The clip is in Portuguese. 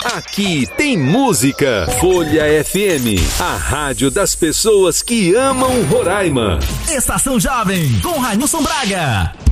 Aqui tem música. Folha FM, a rádio das pessoas que amam Roraima. Estação Jovem, com Railson Braga.